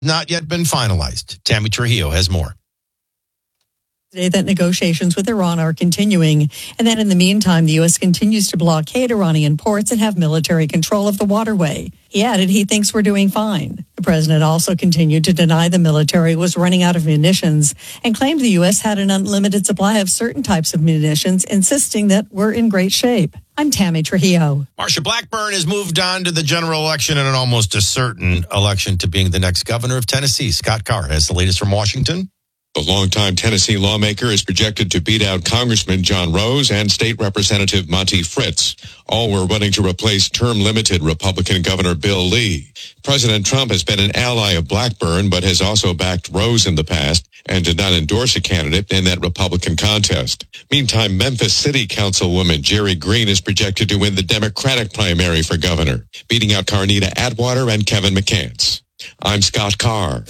not yet been finalized. Tammy Trujillo has more. Today that negotiations with Iran are continuing, and that in the meantime, the U.S. continues to blockade Iranian ports and have military control of the waterway. He added he thinks we're doing fine. The president also continued to deny the military was running out of munitions and claimed the U.S. had an unlimited supply of certain types of munitions, insisting that we're in great shape. I'm Tammy Trujillo. Marsha Blackburn has moved on to the general election and an almost a certain election to being the next governor of Tennessee. Scott Carr has the latest from Washington. The longtime Tennessee lawmaker is projected to beat out Congressman John Rose and State Representative Monty Fritz. All were running to replace term-limited Republican Governor Bill Lee. President Trump has been an ally of Blackburn, but has also backed Rose in the past and did not endorse a candidate in that Republican contest. Meantime, Memphis City Councilwoman Jerry Green is projected to win the Democratic primary for governor, beating out Carnita Atwater and Kevin McCants. I'm Scott Carr.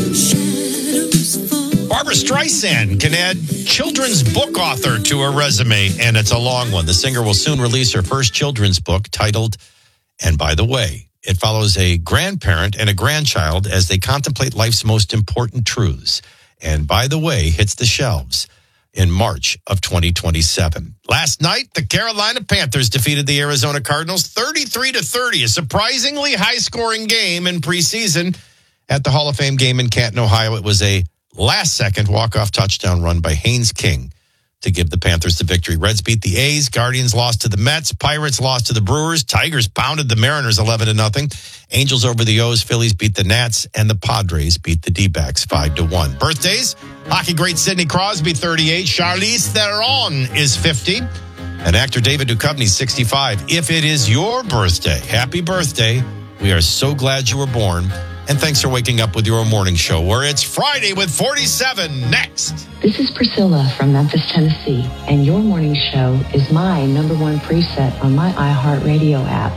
Barbra Streisand can add children's book author to her resume, and it's a long one. The singer will soon release her first children's book titled, And By the Way. It follows a grandparent and a grandchild as they contemplate life's most important truths. And By the Way hits the shelves in March of 2027. Last night, the Carolina Panthers defeated the Arizona Cardinals 33-30, a surprisingly high-scoring game in preseason. At the Hall of Fame game in Canton, Ohio, it was a last-second walk-off touchdown run by Haynes King to give the Panthers the victory. Reds beat the A's. Guardians lost to the Mets. Pirates lost to the Brewers. Tigers pounded the Mariners 11-0. Angels over the O's. Phillies beat the Nats. And the Padres beat the D-backs 5-1. Birthdays, hockey great Sidney Crosby, 38. Charlize Theron is 50. And actor David Duchovny, 65. If it is your birthday, happy birthday. We are so glad you were born. And thanks for waking up with your morning show, where it's Friday with 47 next. This is Priscilla from Memphis, Tennessee, and your morning show is my number one preset on my iHeartRadio app.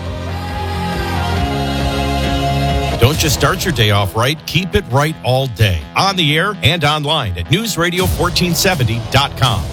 Don't just start your day off right, keep it right all day. On the air and online at newsradio1470.com.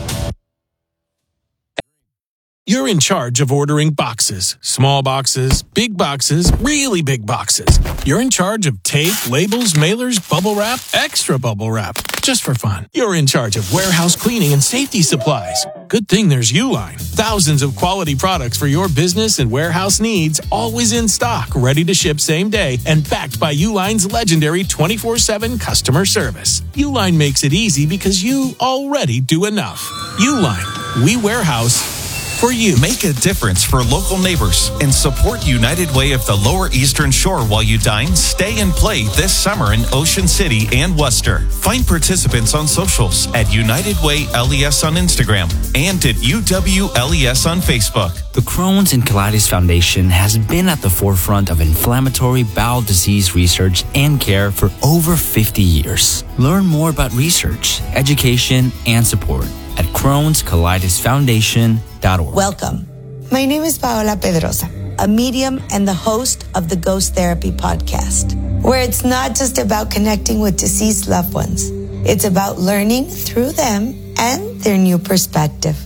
You're in charge of ordering boxes. Small boxes, big boxes, really big boxes. You're in charge of tape, labels, mailers, bubble wrap, extra bubble wrap. Just for fun. You're in charge of warehouse cleaning and safety supplies. Good thing there's Uline. Thousands of quality products for your business and warehouse needs, always in stock, ready to ship same day, and backed by Uline's legendary 24/7 customer service. Uline makes it easy because you already do enough. Uline. We warehouse for you. Make a difference for local neighbors and support United Way of the Lower Eastern Shore while you dine, stay, and play this summer in Ocean City and Worcester. Find participants on socials at United Way LES on Instagram and at UWLES on Facebook. The Crohn's and Colitis Foundation has been at the forefront of inflammatory bowel disease research and care for over 50 years. Learn more about research, education, and support at Crohn'sColitisFoundation.org. Welcome. My name is Paola Pedrosa, a medium and the host of the Ghost Therapy podcast, where it's not just about connecting with deceased loved ones. It's about learning through them and their new perspective.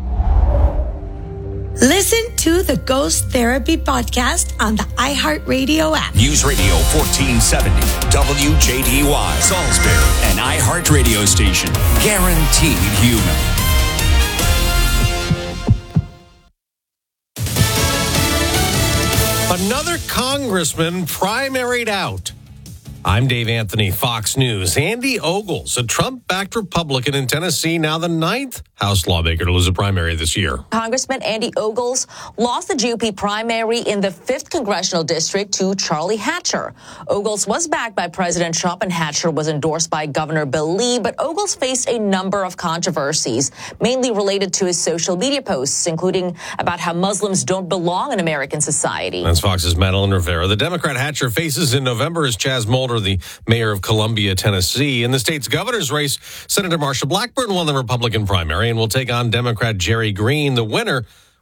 Listen to the Ghost Therapy podcast on the iHeartRadio app. News Radio 1470, WJDY, Salisbury, an iHeart radio station. Guaranteed human. Another congressman primaried out. I'm Dave Anthony, Fox News. Andy Ogles, a Trump-backed Republican in Tennessee, now the 9th House lawmaker to lose a primary this year. Congressman Andy Ogles lost the GOP primary in the 5th Congressional District to Charlie Hatcher. Ogles was backed by President Trump, and Hatcher was endorsed by Governor Bill Lee, but Ogles faced a number of controversies, mainly related to his social media posts, including about how Muslims don't belong in American society. That's Fox's Madeline Rivera. The Democrat Hatcher faces in November is Chaz Mulder, the mayor of Columbia, Tennessee. In the state's governor's race, Senator Marsha Blackburn won the Republican primary and will take on Democrat Jerry Green. The winner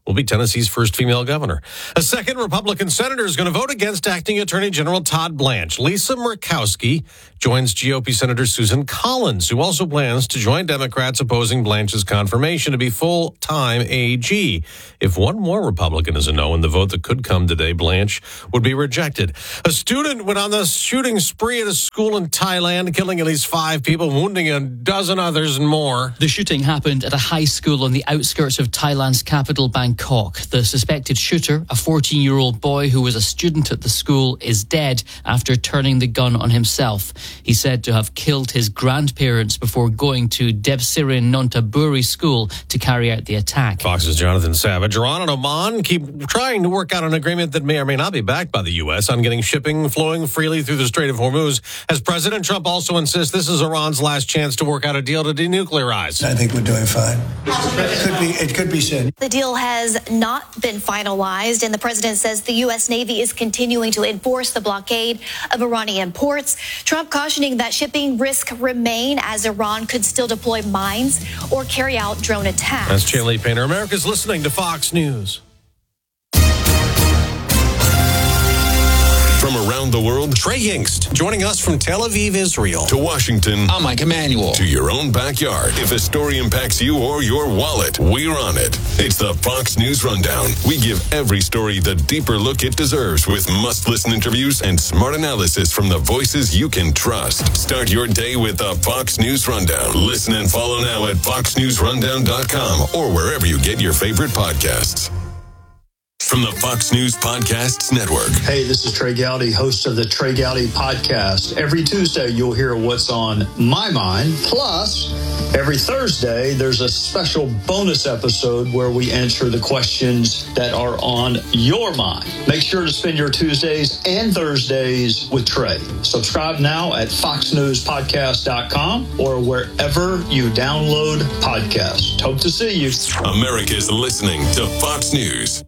will be Tennessee's first female governor. A second Republican senator is going to vote against acting Attorney General Todd Blanche. Lisa Murkowski joins GOP Senator Susan Collins, who also plans to join Democrats opposing Blanche's confirmation to be full-time AG. If one more Republican is a no in the vote that could come today, Blanche would be rejected. A student went on the shooting spree at a school in Thailand, killing at least 5 people, wounding a dozen others and more. The shooting happened at a high school on the outskirts of Thailand's capital, Bangkok. The suspected shooter, a 14-year-old boy who was a student at the school, is dead after turning the gun on himself. He's said to have killed his grandparents before going to Debsirin Nontaburi school to carry out the attack. Fox's Jonathan Savage. Iran and Oman keep trying to work out an agreement that may or may not be backed by the U.S. on getting shipping flowing freely through the Strait of Hormuz, as President Trump also insists this is Iran's last chance to work out a deal to denuclearize. I think we're doing fine. It could be said. The deal has not been finalized, and the president says the U.S. Navy is continuing to enforce the blockade of Iranian ports. Trump cautioning that shipping risks remain as Iran could still deploy mines or carry out drone attacks. That's Chanley Painter. America's listening to Fox News. From around the world, Trey Yingst joining us from Tel Aviv, Israel. To Washington, I'm Mike Emanuel. To your own backyard. If a story impacts you or your wallet, we're on it. It's the Fox News Rundown. We give every story the deeper look it deserves with must-listen interviews and smart analysis from the voices you can trust. Start your day with the Fox News Rundown. Listen and follow now at foxnewsrundown.com or wherever you get your favorite podcasts. From the Fox News Podcasts Network. Hey, this is Trey Gowdy, host of the Trey Gowdy Podcast. Every Tuesday, you'll hear what's on my mind. Plus, every Thursday, there's a special bonus episode where we answer the questions that are on your mind. Make sure to spend your Tuesdays and Thursdays with Trey. Subscribe now at foxnewspodcast.com or wherever you download podcasts. Hope to see you. America's listening to Fox News.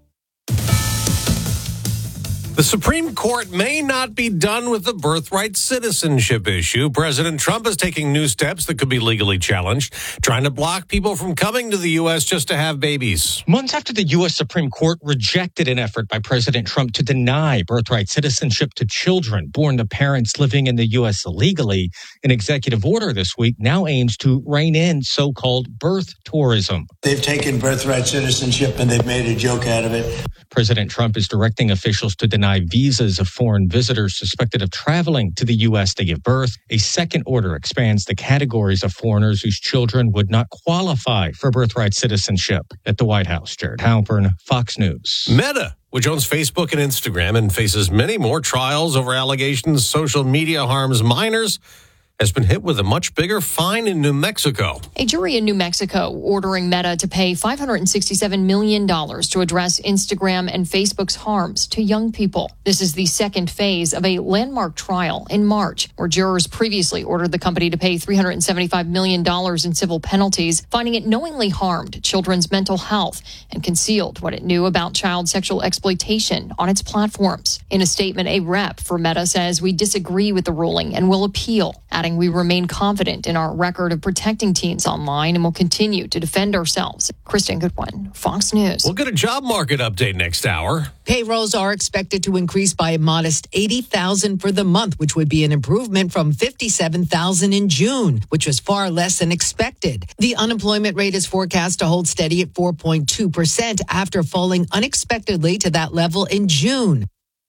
The Supreme Court may not be done with the birthright citizenship issue. President Trump is taking new steps that could be legally challenged, trying to block people from coming to the U.S. just to have babies. Months after the U.S. Supreme Court rejected an effort by President Trump to deny birthright citizenship to children born to parents living in the U.S. illegally, an executive order this week now aims to rein in so-called birth tourism. They've taken birthright citizenship and they've made a joke out of it. President Trump is directing officials to deny visas of foreign visitors suspected of traveling to the U.S. to give birth. A second order expands the categories of foreigners whose children would not qualify for birthright citizenship. At the White House, Jared Halpern, Fox News. Meta, which owns Facebook and Instagram and faces many more trials over allegations social media harms minors, has been hit with a much bigger fine in New Mexico. A jury in New Mexico ordering Meta to pay $567 million to address Instagram and Facebook's harms to young people. This is the second phase of a landmark trial in March, where jurors previously ordered the company to pay $375 million in civil penalties, finding it knowingly harmed children's mental health and concealed what it knew about child sexual exploitation on its platforms. In a statement, a rep for Meta says, "We disagree with the ruling and will appeal," adding, "We remain confident in our record of protecting teens online and will continue to defend ourselves." Kristen Goodwin, Fox News. We'll get a job market update next hour. Payrolls are expected to increase by a modest 80,000 for the month, which would be an improvement from 57,000 in June, which was far less than expected. The unemployment rate is forecast to hold steady at 4.2% after falling unexpectedly to that level in June.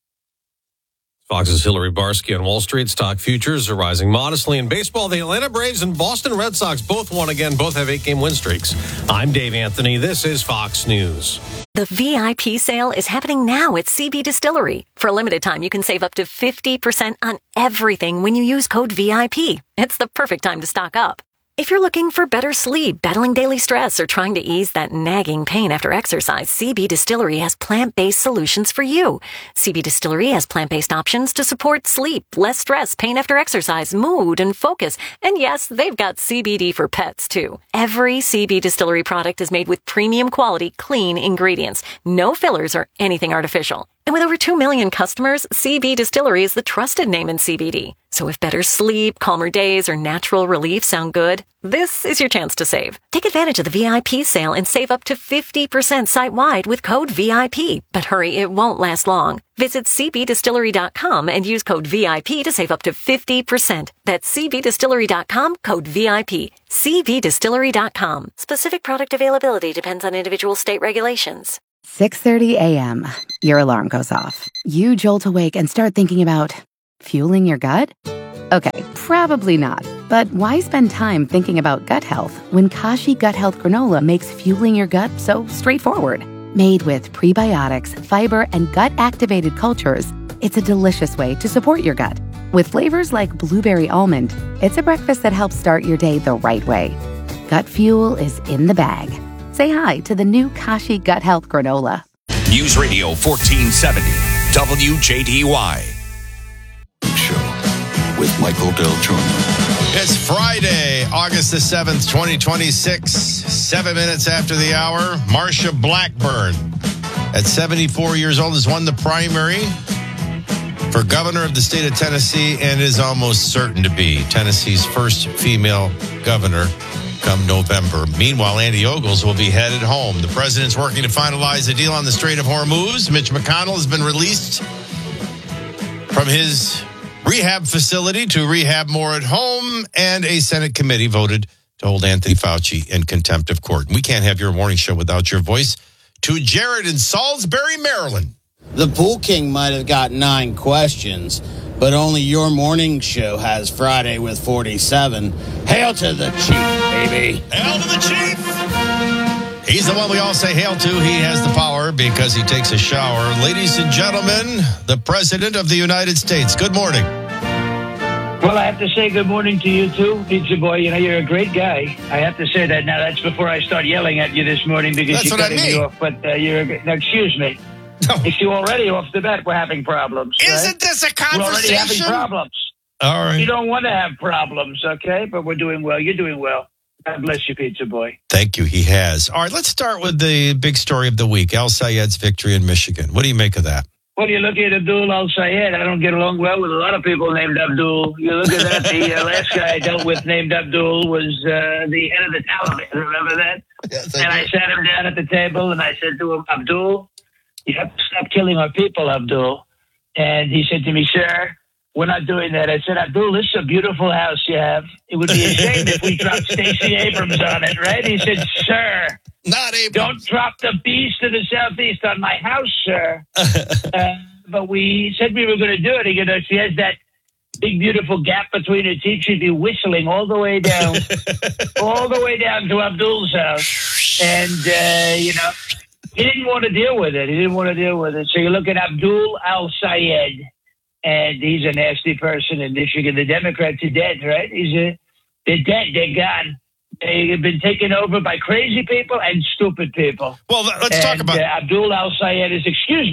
Fox's Hillary Barsky on Wall Street. Stock futures are rising modestly. In baseball, the Atlanta Braves and Boston Red Sox both won again. Both have 8-game win streaks. I'm Dave Anthony. This is Fox News. The VIP sale is happening now at CB Distillery. For a limited time, you can save up to 50% on everything when you use code VIP. It's the perfect time to stock up. If you're looking for better sleep, battling daily stress, or trying to ease that nagging pain after exercise, CB Distillery has plant-based solutions for you. CB Distillery has plant-based options to support sleep, less stress, pain after exercise, mood, and focus. And yes, they've got CBD for pets, too. Every CB Distillery product is made with premium quality, clean ingredients. No fillers or anything artificial. And with over 2 million customers, CB Distillery is the trusted name in CBD. So if better sleep, calmer days, or natural relief sound good, this is your chance to save. Take advantage of the VIP sale and save up to 50% site-wide with code VIP. But hurry, it won't last long. Visit cbdistillery.com and use code VIP to save up to 50%. That's cbdistillery.com, code VIP. cbdistillery.com. Specific product availability depends on individual state regulations. 6:30 a.m. Your alarm goes off. You jolt awake and start thinking about fueling your gut? Okay, probably not. But why spend time thinking about gut health when Kashi Gut Health Granola makes fueling your gut so straightforward? Made with prebiotics, fiber, and gut-activated cultures, it's a delicious way to support your gut. With flavors like blueberry almond, it's a breakfast that helps start your day the right way. Gut fuel is in the bag. Say hi to the new Kashi Gut Health Granola. News Radio 1470, WJDY. With Michael Del Giorno. It's Friday, August the 7th, 2026, 7 minutes after the hour. Marsha Blackburn, at 74 years old, has won the primary for governor of the state of Tennessee and is almost certain to be Tennessee's first female governor come November. Meanwhile, Andy Ogles will be headed home. The president's working to finalize a deal on the Strait of Hormuz. Mitch McConnell has been released from his rehab facility to rehab more at home, and a Senate committee voted to hold Anthony Fauci in contempt of court. We can't have your morning show without your voice. To Jared in Salisbury, Maryland. The Pool King might have got 9 questions, but only your morning show has Friday with 47. Hail to the chief, baby. Hail to the chief. He's the one we all say hail to. He has the power because he takes a shower. Ladies and gentlemen, the President of the United States. Good morning. Well, I have to say good morning to you, too, Pizza Boy. You know, you're a great guy. I have to say that now. That's before I start yelling at you this morning because you're cutting me off. But now, excuse me. No. You see, already off the bat, we're having problems. Isn't this a conversation? We're already having problems. All right. You don't want to have problems, okay? But we're doing well. You're doing well. God bless you, Pizza Boy. Thank you. He has. All right, let's start with the big story of the week, Al Sayed's victory in Michigan. What do you make of that? Well, you look at Abdul Al Sayed. I don't get along well with a lot of people named Abdul. You look at that. The last guy I dealt with named Abdul was the head of the Taliban. Remember that? Yes, and I sat him down at the table and I said to him, Abdul, you have to stop killing our people, Abdul. And he said to me, sir, we're not doing that. I said, Abdul, this is a beautiful house you have. It would be a shame if we dropped Stacey Abrams on it, right? He said, sir, not Abrams. Don't drop the beast to the southeast on my house, sir. But we said we were going to do it. You know, she has that big, beautiful gap between her teeth. She'd be whistling all the way down, all the way down to Abdul's house. And, you know, he didn't want to deal with it. He didn't want to deal with it. So you look at Abdul Al Sayed. And he's a nasty person in Michigan. The Democrats are dead, right? They're dead. They're gone. They've been taken over by crazy people and stupid people. Well, let's talk about Abdul Al Sayed is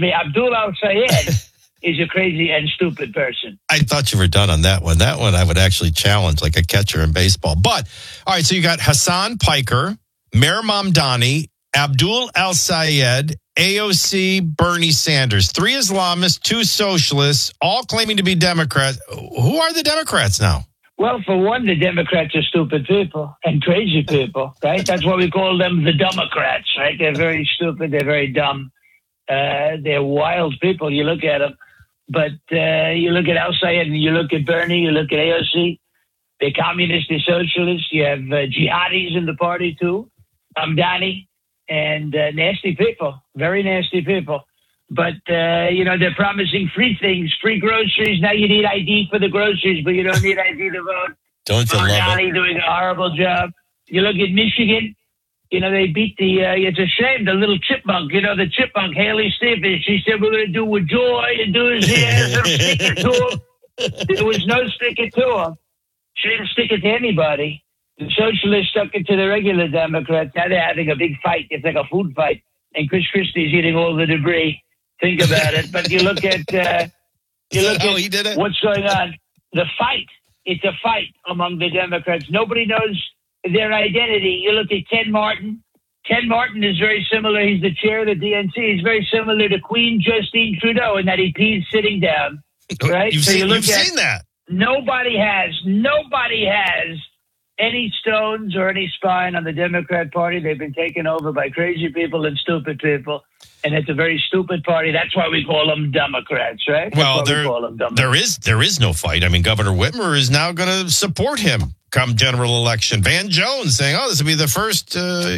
a crazy and stupid person. I thought you were done on that one. That one I would actually challenge like a catcher in baseball. But, all right, so you got Hassan Piker, Mayor Mamdani, Abdul Al Sayed, AOC, Bernie Sanders, 3 Islamists, 2 socialists, all claiming to be Democrats. Who are the Democrats now? Well, for one, the Democrats are stupid people and crazy people, right? That's why we call them the Democrats, right? They're very stupid. They're very dumb. They're wild people. You look at them. But you look at Al Sayed and you look at Bernie, you look at AOC. They're communists, they're socialists. You have jihadis in the party, too. Mamdani. And nasty people, very nasty people. But, you know, they're promising free things, free groceries. Now you need ID for the groceries, but you don't need ID to vote. Don't you love it? Doing a horrible job. You look at Michigan, you know, they beat it's a shame, the little chipmunk, you know, the chipmunk, Haley Stevens. She said, we're going to do with joy and do his hands and stick it to him. There was no stick it to him. She didn't stick it to anybody. The socialists stuck it to the regular Democrats. Now they're having a big fight. It's like a food fight. And Chris Christie's eating all the debris. Think about it. But you look at what's going on. The fight. It's a fight among the Democrats. Nobody knows their identity. You look at Ken Martin. Ken Martin is very similar. He's the chair of the DNC. He's very similar to Queen Justine Trudeau in that he pees sitting down. Right? You've seen that. Nobody has any stones or any spine on the Democrat Party. They've been taken over by crazy people and stupid people. And it's a very stupid party. That's why we call them Democrats, right? Well, there is no fight. I mean, Governor Whitmer is now going to support him come general election. Van Jones saying, this will be the first,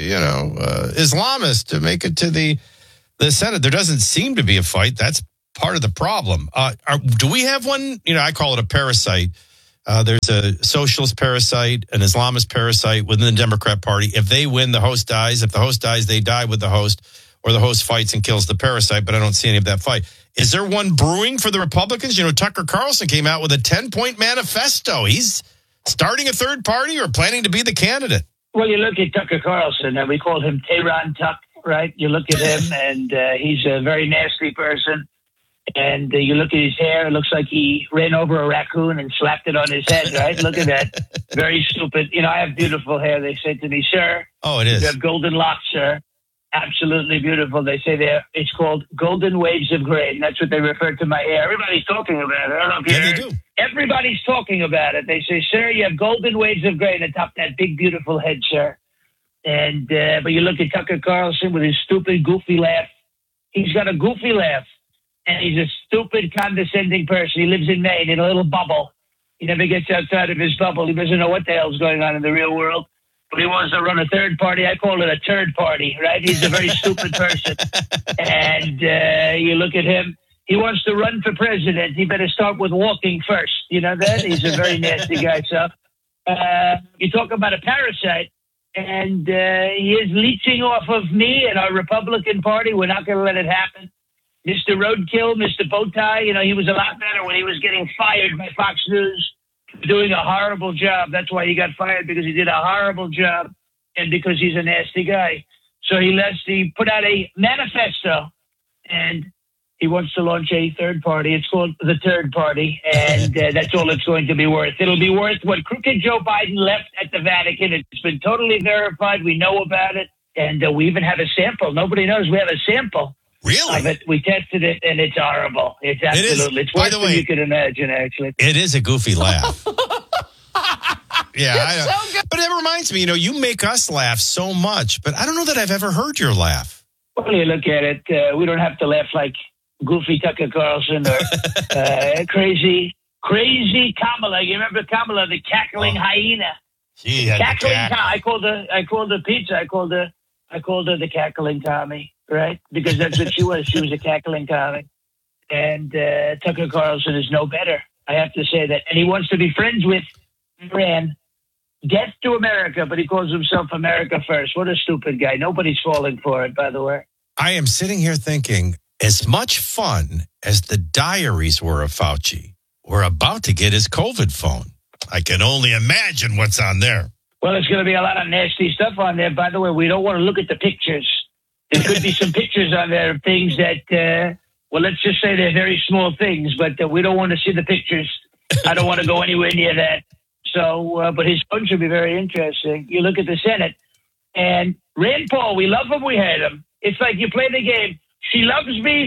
Islamist to make it to the Senate. There doesn't seem to be a fight. That's part of the problem. Do we have one? I call it a parasite. There's a socialist parasite, an Islamist parasite within the Democrat Party. If they win, the host dies. If the host dies, they die with the host, or the host fights and kills the parasite, but I don't see any of that fight. Is there one brewing for the Republicans? Tucker Carlson came out with a 10-point manifesto. He's starting a third party or planning to be the candidate. Well, you look at Tucker Carlson, and we call him Tehran Tuck, right? You look at him, and he's a very nasty person. And you look at his hair, it looks like he ran over a raccoon and slapped it on his head, right? Look at that. Very stupid. I have beautiful hair. They say to me, sir. Oh, it is. You have golden locks, sir. Absolutely beautiful. They say it's called golden waves of gray. And that's what they refer to my hair. Everybody's talking about it. I don't know if you heard. They do. Everybody's talking about it. They say, sir, you have golden waves of gray atop that big, beautiful head, sir. And but you look at Tucker Carlson with his stupid, goofy laugh. He's got a goofy laugh. And he's a stupid, condescending person. He lives in Maine in a little bubble. He never gets outside of his bubble. He doesn't know what the hell's going on in the real world. But he wants to run a third party. I call it a turd party, right? He's a very stupid person. And you look at him. He wants to run for president. He better start with walking first. You know that? He's a very nasty guy. So you talk about a parasite. And he is leeching off of me and our Republican Party. We're not going to let it happen. Mr. Roadkill, Mr. Bowtie, he was a lot better when he was getting fired by Fox News, doing a horrible job. That's why he got fired, because he did a horrible job and because he's a nasty guy. So he put out a manifesto, and he wants to launch a third party. It's called the Third Party, and that's all it's going to be worth. It'll be worth what crooked Joe Biden left at the Vatican. It's been totally verified. We know about it, and we even have a sample. Nobody knows we have a sample. Really? Of it. We tested it, and it's horrible. It's absolutely. It's worse than you could imagine, actually. It is a goofy laugh. Yeah. But it reminds me, you make us laugh so much, but I don't know that I've ever heard your laugh. Well, you look at it, we don't have to laugh like goofy Tucker Carlson or crazy Kamala. You remember Kamala, the cackling hyena? Cackling Tommy. I called her pizza. I called her the cackling Tommy. Right? Because that's what she was. She was a cackling Tommy. And Tucker Carlson is no better. I have to say that. And he wants to be friends with Iran. Death to America, but he calls himself America First. What a stupid guy. Nobody's falling for it, by the way. I am sitting here thinking, as much fun as the diaries were of Fauci, we're about to get his COVID phone. I can only imagine what's on there. Well, there's going to be a lot of nasty stuff on there. By the way, we don't want to look at the pictures. There could be some pictures on there of things that, let's just say they're very small things, but we don't want to see the pictures. I don't want to go anywhere near that. So, but his phone should be very interesting. You look at the Senate, and Rand Paul, we love him, we hate him. It's like you play the game. She loves me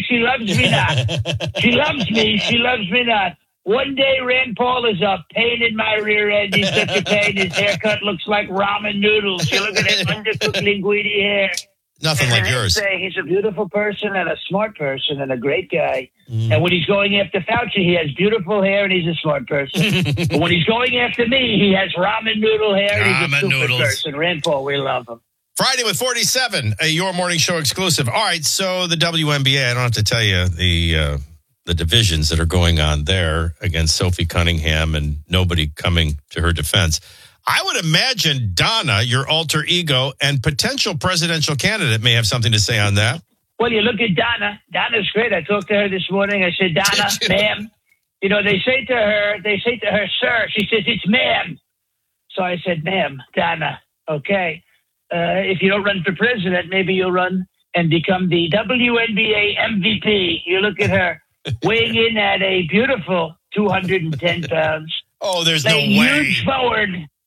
not. She loves me not. One day, Rand Paul is a pain in my rear end. He's such a pain. His haircut looks like ramen noodles. You look at that undercooked linguine hair. Nothing like yours. He's a beautiful person and a smart person and a great guy. And when he's going after Fauci, he has beautiful hair and he's a smart person. But when he's going after me, he has ramen noodle hair and he's a stupid person. Rand Paul, we love him. Friday with 47, Your Morning Show exclusive. All right, so the WNBA, I don't have to tell you the divisions that are going on there against Sophie Cunningham and nobody coming to her defense. I would imagine Donna, your alter ego and potential presidential candidate, may have something to say on that. Well, you look at Donna. Donna's great. I talked to her this morning. I said, Donna, ma'am. They say to her, sir. She says, it's ma'am. So I said, ma'am, Donna, okay. If you don't run for president, maybe you'll run and become the WNBA MVP. You look at her weighing in at a beautiful 210 pounds. Oh, there's no way. Huge forward.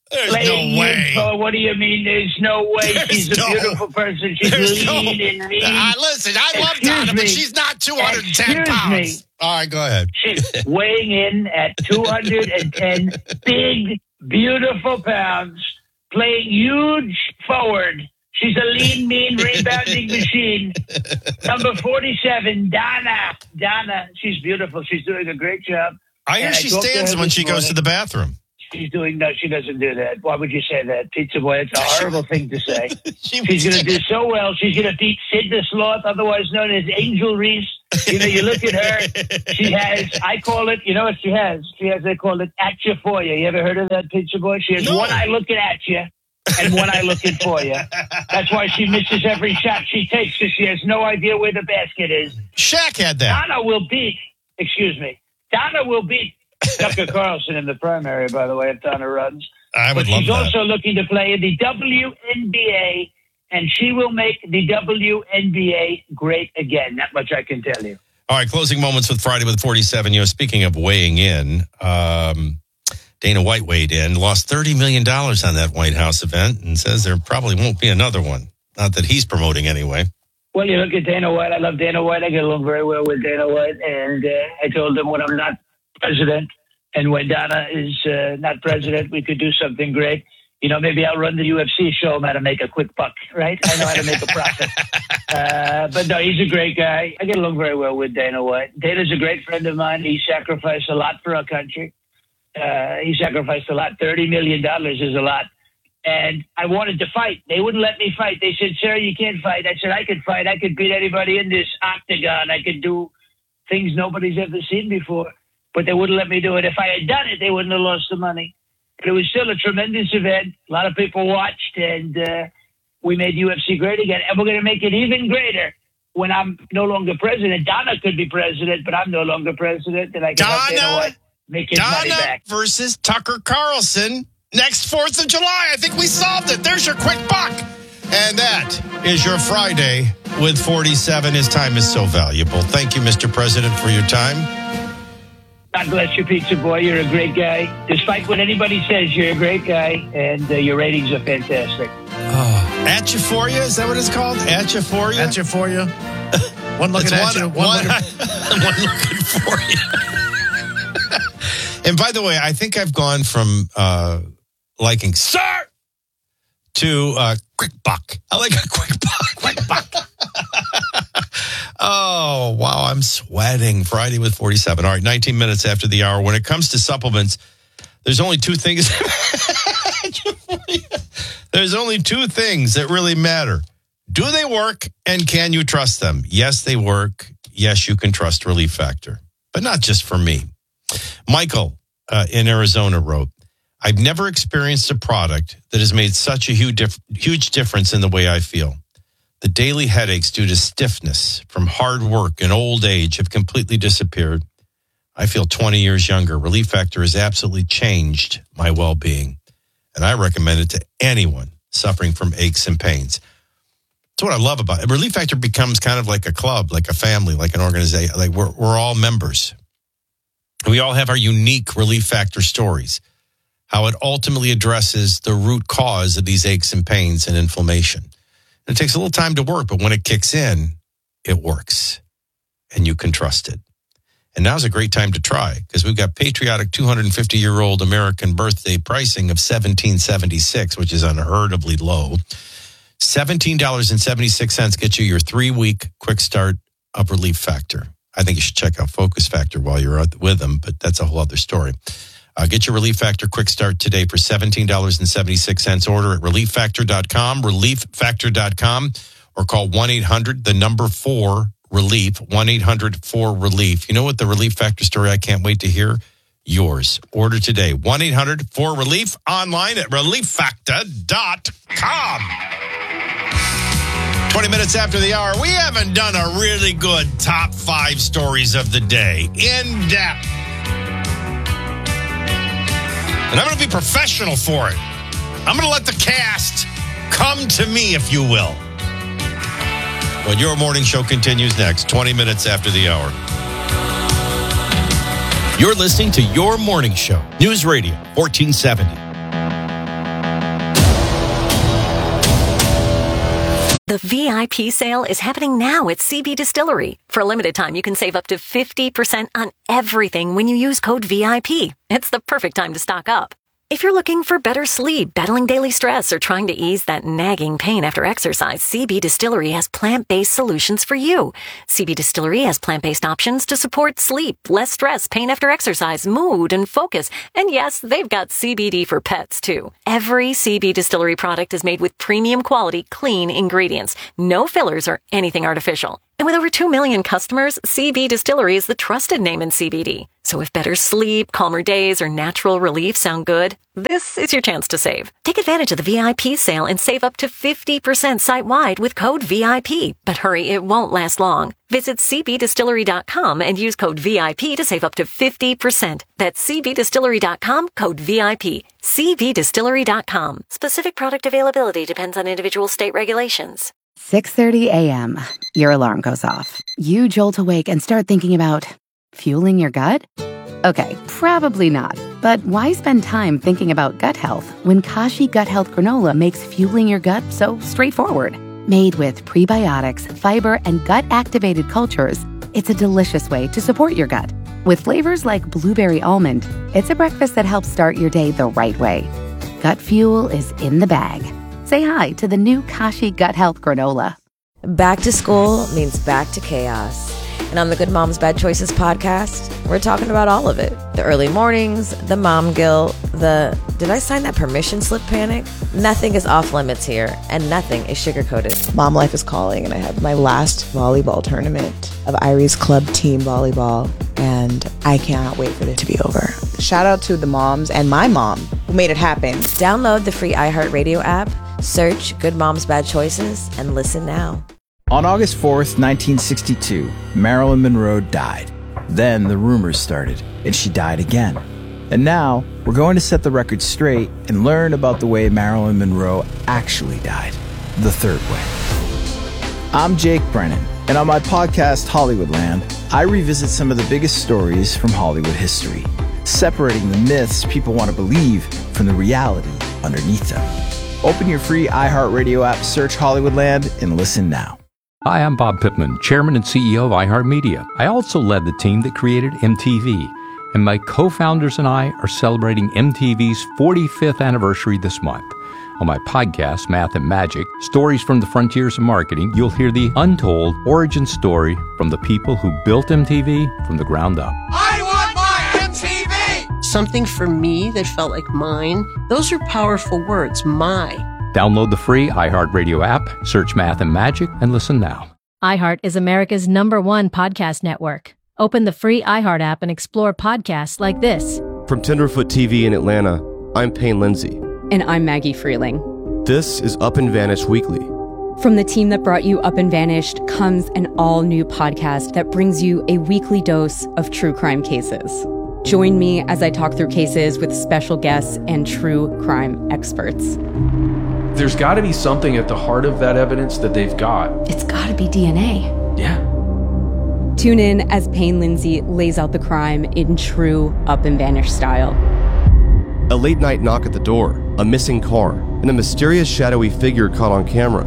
There's Playing no way. youthful. What do you mean? There's no way. She's a beautiful person. She's lean and mean. Listen, I love Donna, but she's not 210 pounds. All right, go ahead. She's weighing in at 210 big, beautiful pounds, playing huge forward. She's a lean, mean, rebounding machine. Number 47, Donna. Donna, she's beautiful. She's doing a great job. I hear she stands when she goes to the bathroom. She's doing, no, she doesn't do that. Why would you say that? Pizza Boy, it's a horrible thing to say. She's going to do so well. She's going to beat Sid the Sloth, otherwise known as Angel Reese. You know, you look at her, she has, I call it, you know what she has? She has, they call it at you for you. You ever heard of that, Pizza Boy? She has one eye looking at you and one eye looking for you. That's why she misses every shot she takes, because she has no idea where the basket is. Shaq had that. Donna will beat Tucker Carlson in the primary, by the way, if Donna runs. I would but love she's that. also looking to play in the WNBA, and she will make the WNBA great again. That much I can tell you. All right, closing moments with Friday with 47. You know, speaking of weighing in, Dana White weighed in, lost $30 million on that White House event, and says there probably won't be another one. Not that he's promoting anyway. Well, you look at Dana White. I love Dana White. I get along very well with Dana White. And I told him when I'm not president and when Donna is not president, we could do something great. You know, maybe I'll run the UFC, show him how to make a quick buck, right? I know how to make a profit. But no, he's a great guy. I get along very well with Dana White. Dana's a great friend of mine. He sacrificed a lot for our country. He sacrificed a lot. $30 million is a lot. And I wanted to fight. They wouldn't let me fight. They said, sir, you can't fight. I said, I could fight. I could beat anybody in this octagon. I could do things nobody's ever seen before. But they wouldn't let me do it. If I had done it, they wouldn't have lost the money. But it was still a tremendous event. A lot of people watched, and we made UFC great again. And we're going to make it even greater when I'm no longer president. Donna could be president, but I'm no longer president. And I can help Dana White make his money back. Versus Tucker Carlson next 4th of July. I think we solved it. There's your quick buck. And that is your Friday with 47. His time is so valuable. Thank you, Mr. President, for your time. God bless you, Pizza Boy. You're a great guy. Despite what anybody says, you're a great guy, and your ratings are fantastic. At you for you? Is that what it's called? At you for you? At you for you. One looking at you. One looking for you. And by the way, I think I've gone from liking sir to quick buck. I like a quick buck. Quick buck. Oh, wow. I'm sweating. Friday with 47. All right, 19 minutes after the hour. When it comes to supplements, there's only two things. There's only two things that really matter. Do they work, and can you trust them? Yes, they work. Yes, you can trust Relief Factor. But not just for me. Michael in Arizona wrote, I've never experienced a product that has made such a huge difference in the way I feel. The daily headaches due to stiffness from hard work and old age have completely disappeared. I feel 20 years younger. Relief Factor has absolutely changed my well-being, and I recommend it to anyone suffering from aches and pains. That's what I love about it. Relief Factor becomes kind of like a club, like a family, like an organization. Like we're all members. We all have our unique Relief Factor stories, how it ultimately addresses the root cause of these aches and pains and inflammation. It takes a little time to work, but when it kicks in, it works, and you can trust it. And now's a great time to try, because we've got patriotic 250-year-old American birthday pricing of $17.76, which is unheardably low. $17.76 gets you your 3-week quick start of Relief Factor. I think you should check out Focus Factor while you're with them, but that's a whole other story. Get your Relief Factor quick start today for $17.76. Order at relieffactor.com, relieffactor.com, or call 1-800-4-RELIEF, 1-800-4-RELIEF. You know what the Relief Factor story I can't wait to hear? Yours. Order today, 1-800-4-RELIEF, online at relieffactor.com. 20 minutes after the hour, we haven't done a really good top 5 stories of the day. In depth. And I'm going to be professional for it. I'm going to let the cast come to me, if you will. When your morning show continues next, 20 minutes after the hour. You're listening to Your Morning Show, News Radio 1470. The VIP sale is happening now at CB Distillery. For a limited time, you can save up to 50% on everything when you use code VIP. It's the perfect time to stock up. If you're looking for better sleep, battling daily stress, or trying to ease that nagging pain after exercise, CB Distillery has plant-based solutions for you. CB Distillery has plant-based options to support sleep, less stress, pain after exercise, mood, and focus. And yes, they've got CBD for pets, too. Every CB Distillery product is made with premium quality, clean ingredients. No fillers or anything artificial. And with over 2 million customers, CB Distillery is the trusted name in CBD. So if better sleep, calmer days, or natural relief sound good, this is your chance to save. Take advantage of the VIP sale and save up to 50% site-wide with code VIP. But hurry, it won't last long. Visit cbdistillery.com and use code VIP to save up to 50%. That's cbdistillery.com, code VIP. cbdistillery.com. Specific product availability depends on individual state regulations. 6:30 a.m. Your alarm goes off. You jolt awake and start thinking about fueling your gut? Okay, probably not. But why spend time thinking about gut health when Kashi Gut Health Granola makes fueling your gut so straightforward? Made with prebiotics, fiber, and gut-activated cultures, it's a delicious way to support your gut. With flavors like blueberry almond, it's a breakfast that helps start your day the right way. Gut fuel is in the bag. Say hi to the new Kashi Gut Health Granola. Back to school means back to chaos. And on the Good Moms Bad Choices podcast, we're talking about all of it. The early mornings, the mom guilt, the did I sign that permission slip panic? Nothing is off limits here, and nothing is sugar-coated. Mom life is calling, and I have my last volleyball tournament of Irie's club team volleyball, and I cannot wait for it to be over. Shout out to the moms and my mom who made it happen. Download the free iHeartRadio app, search Good Moms Bad Choices, and listen now. On August 4th, 1962, Marilyn Monroe died. Then the rumors started, and she died again. And now, we're going to set the record straight and learn about the way Marilyn Monroe actually died, the third way. I'm Jake Brennan, and on my podcast, Hollywoodland, I revisit some of the biggest stories from Hollywood history, separating the myths people want to believe from the reality underneath them. Open your free iHeartRadio app, search Hollywoodland, and listen now. Hi, I'm Bob Pittman, Chairman and CEO of iHeartMedia. I also led the team that created MTV, and my co-founders and I are celebrating MTV's 45th anniversary this month. On my podcast, Math and Magic, Stories from the Frontiers of Marketing, you'll hear the untold origin story from the people who built MTV from the ground up. I want my MTV! Something for me that felt like mine. Those are powerful words, my. Download the free iHeartRadio app, search Math and Magic, and listen now. iHeart is America's #1 podcast network. Open the free iHeart app and explore podcasts like this. From Tenderfoot TV in Atlanta, I'm Payne Lindsay. And I'm Maggie Freeling. This is Up and Vanished Weekly. From the team that brought you Up and Vanished comes an all-new podcast that brings you a weekly dose of true crime cases. Join me as I talk through cases with special guests and true crime experts. There's got to be something at the heart of that evidence that they've got. It's got to be DNA. Yeah. Tune in as Payne Lindsay lays out the crime in true Up and Vanished style. A late-night knock at the door, a missing car, and a mysterious shadowy figure caught on camera.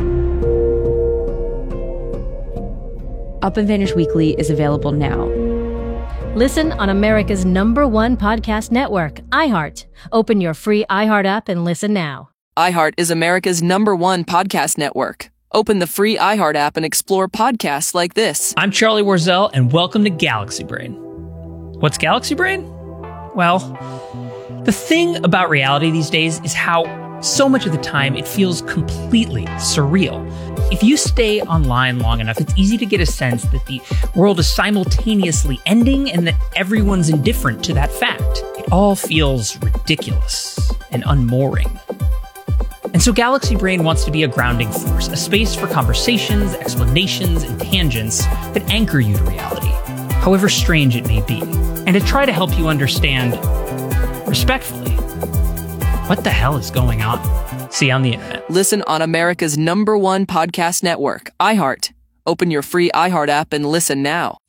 Up and Vanished Weekly is available now. Listen on America's #1 podcast network, iHeart. Open your free iHeart app and listen now. iHeart is America's #1 podcast network. Open the free iHeart app and explore podcasts like this. I'm Charlie Warzel, and welcome to Galaxy Brain. What's Galaxy Brain? Well, the thing about reality these days is how so much of the time it feels completely surreal. If you stay online long enough, it's easy to get a sense that the world is simultaneously ending and that everyone's indifferent to that fact. It all feels ridiculous and unmooring. And so Galaxy Brain wants to be a grounding force, a space for conversations, explanations, and tangents that anchor you to reality, however strange it may be, and to try to help you understand, respectfully, what the hell is going on? See you on the internet. Listen on America's #1 podcast network, iHeart. Open your free iHeart app and listen now.